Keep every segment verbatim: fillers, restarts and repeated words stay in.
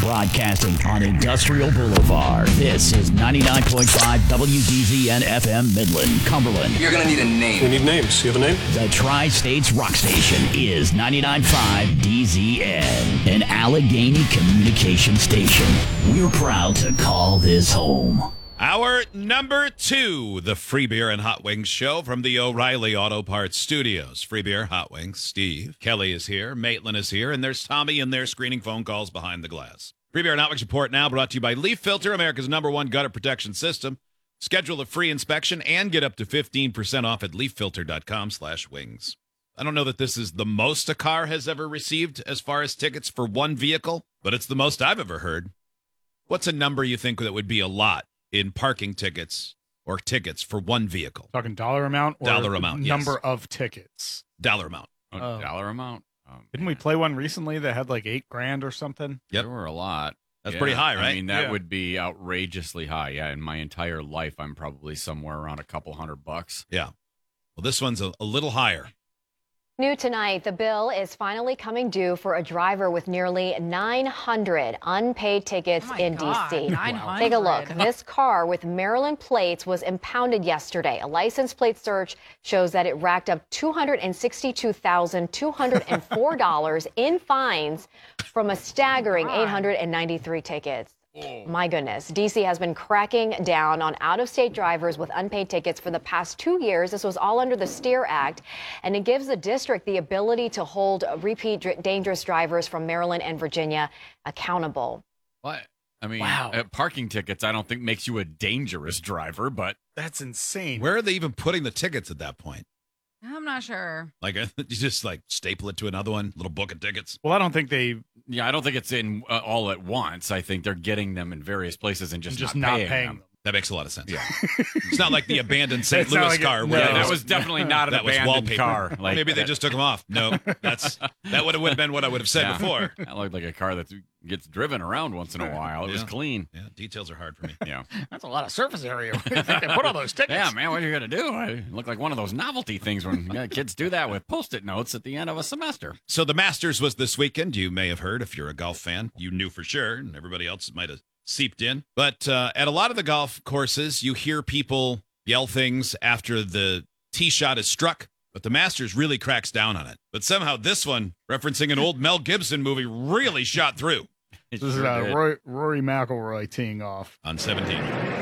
Broadcasting on Industrial Boulevard. This is ninety-nine point five W D Z N F M Midland, Cumberland. You're going to need a name. We need names. You have a name? The Tri-States Rock Station is ninety-nine point five D Z N, an Allegheny communication station. We're proud to call this home. Our number two, the Free Beer and Hot Wings show from the O'Reilly Auto Parts Studios. Free Beer, Hot Wings, Steve. Kelly is here. Maitland is here. And there's Tommy in there screening phone calls behind the glass. Free Beer and Hot Wings report now brought to you by Leaf Filter, America's number one gutter protection system. Schedule a free inspection and get up to fifteen percent off at leaffilter.com slash wings. I don't know that this is the most a car has ever received as far as tickets for one vehicle, but it's the most I've ever heard. What's a number you think that would be a lot in parking tickets or tickets for one vehicle? Talking dollar amount or Dollar amount, number yes. of tickets? Dollar amount. Oh, Oh. dollar amount? Oh, Didn't we man. play one recently that had like eight grand or something? Yep. There were a lot. That's Yeah, pretty high, right? I mean, that Yeah. would be outrageously high. Yeah, in my entire life, I'm probably somewhere around a couple hundred bucks. Yeah. Well, this one's a, a little higher. New tonight, the bill is finally coming due for a driver with nearly nine hundred unpaid tickets Oh my in God, D C. nine hundred. Take a look. This car with Maryland plates was impounded yesterday. A license plate search shows that it racked up two hundred sixty-two thousand two hundred four dollars in fines from a staggering eight hundred ninety-three tickets. My goodness. D C has been cracking down on out-of-state drivers with unpaid tickets for the past two years. This was all under the STEER Act, and it gives the district the ability to hold repeat dr- dangerous drivers from Maryland and Virginia accountable. What? I mean, Wow. uh, parking tickets, I don't think makes you a dangerous driver, but That's insane. Where are they even putting the tickets at that point? I'm not sure. Like, you just like staple it to another one, little book of tickets. Well, I don't think they yeah, I don't think it's in uh, all at once. I think they're getting them in various places and just, just not, not paying, paying them. them. That makes a lot of sense. Yeah. It's not like the abandoned Saint It's not Louis like it- car. no. where Yeah, they that just- was definitely not an that was abandoned wallpaper. car. Or Like, maybe they just took them off. No, that's that would have been what I would have said Yeah. before. That looked like a car that gets driven around once in a while. It was Yeah. clean. Yeah, details are hard for me. Yeah. That's a lot of surface area. Where do you think they put all those tickets? Yeah, man, what are you going to do? I look like one of those novelty things when yeah, kids do that with Post-it notes at the end of a semester. So the Masters was this weekend. You may have heard, if you're a golf fan, you knew for sure, and everybody else might have seeped in. But uh, at a lot of the golf courses, you hear people yell things after the tee shot is struck, but the Masters really cracks down on it. But somehow this one, referencing an old Mel Gibson movie, really shot through It This is sure uh, did. Rory, Rory McIlroy teeing off. on seventeen.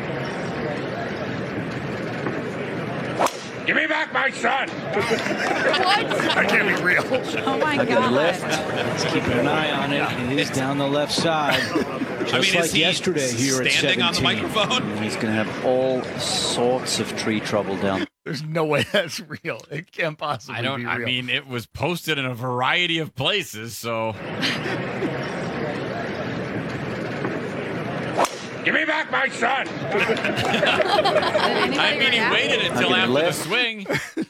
Give me back my son! That can't be real. Oh my Left. God. Let's keep an eye on it. It is down the left side. Just I mean, like is he yesterday here at standing on the seventeen. microphone? And he's going to have all sorts of tree trouble down. There's no way that's real. It can't possibly I don't, be I real. mean, it was posted in a variety of places, so. Give me back my son! I mean, he waited until Hugging after the left. swing.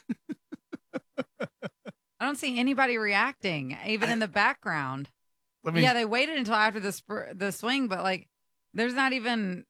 I don't see anybody reacting, even in the background. Let me, Yeah, they waited until after the sp- the swing, but like, there's not even